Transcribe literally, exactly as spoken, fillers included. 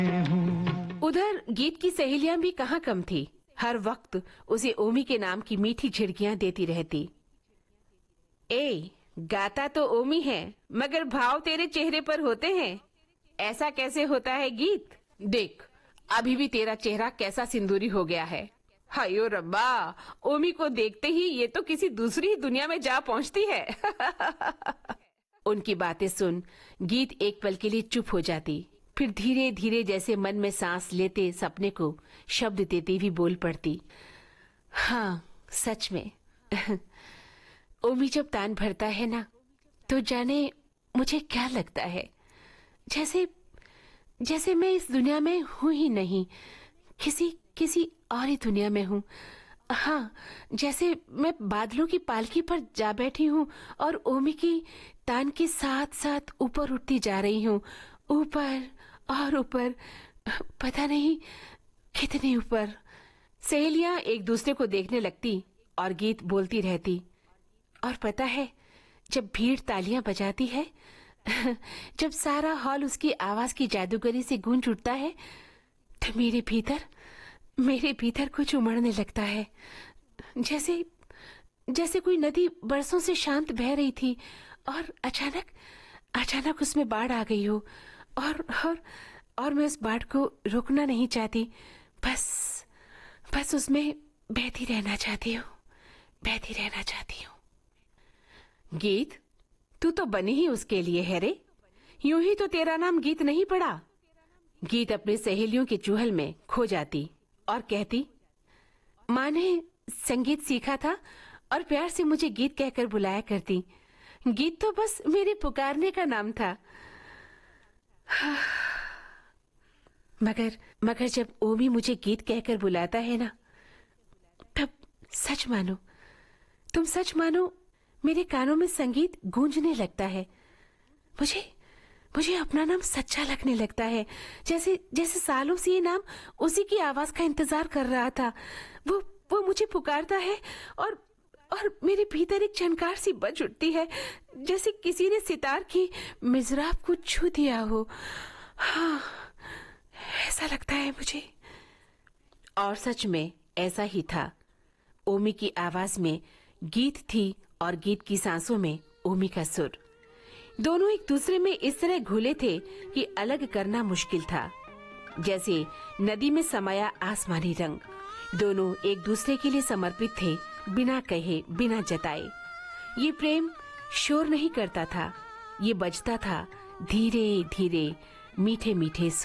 उधर गीत की सहेलियां भी कहाँ कम थी। हर वक्त उसे ओमी के नाम की मीठी झिड़कियां देती रहती। ए, गाता तो ओमी है, मगर भाव तेरे चेहरे पर होते हैं। ऐसा कैसे होता है गीत? देख, अभी भी तेरा चेहरा कैसा सिंदूरी हो गया है। हायो रब्बा, ओमी को देखते ही ये तो किसी दूसरी ही दुनिया में जा पहुंचती है। उनकी बातें सुन गीत एक पल के लिए चुप हो जाती, फिर धीरे धीरे जैसे मन में सांस लेते सपने को शब्द देती भी बोल पड़ती। हाँ, सच में ओमी जब तान भरता है ना, तो जाने मुझे क्या लगता है, जैसे जैसे मैं इस दुनिया में हूं ही नहीं, किसी किसी और ही दुनिया में हूँ। हाँ, जैसे मैं बादलों की पालकी पर जा बैठी हूँ और ओमी की तान के साथ साथ ऊपर उठती जा रही हूँ, ऊपर और ऊपर, पता नहीं कितने ऊपर। सहेलियां एक दूसरे को देखने लगती और गीत बोलती रहती। और पता है, जब भीड़ तालियां बजाती है, जब सारा हॉल उसकी आवाज की जादूगरी से गूंज उठता है, तो मेरे भीतर मेरे भीतर कुछ उमड़ने लगता है, जैसे जैसे कोई नदी बरसों से शांत बह रही थी और अचानक अचानक उसमें बाढ़ आ गई हो, और और और मैं उस बाढ़ को रोकना नहीं चाहती, बस बस उसमें बहती रहना चाहती हूँ, बहती रहना चाहती हूँ। गीत, तू तो बनी ही उसके लिए है रे, यूं ही तो तेरा नाम गीत नहीं पड़ा। गीत अपनी सहेलियों के चुहल में खो जाती और कहती, माँ ने संगीत सीखा था और प्यार से मुझे गीत कहकर बुलाया करती। गीत तो बस मेरे पुकारने का नाम था। मगर मगर जब ओमी मुझे गीत कहकर बुलाता है ना, तब सच मानो, तुम सच मानो, मेरे कानों में संगीत गूंजने लगता है। मुझे मुझे अपना नाम सच्चा लगने लगता है, जैसे जैसे सालों से ये नाम उसी की आवाज का इंतजार कर रहा था। वो वो मुझे पुकारता है और और मेरे भीतर एक झनकार सी बज उठती है, जैसे किसी ने सितार की मिज़राब को छू दिया हो। हाँ, ऐसा लगता है मुझे। और सच में ऐसा ही था। ओमी की आवाज में गीत थी और गीत की सांसों में ओमी का सुर। दोनों एक दूसरे में इस तरह घुले थे कि अलग करना मुश्किल था, जैसे नदी में समाया आसमानी रंग। दोनों एक दूसरे के लिए समर्पित थे, बिना कहे, बिना जताए। ये प्रेम शोर नहीं करता था, ये बजता था धीरे धीरे, मीठे मीठे